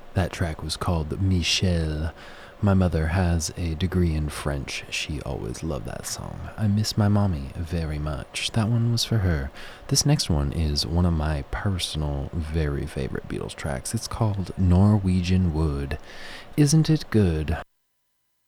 That track was called Michelle. My mother has a degree in French. She always loved that song. I miss my mommy very much. That one was for her. This next one is one of my personal, very favorite Beatles tracks. It's called Norwegian Wood. Isn't it good?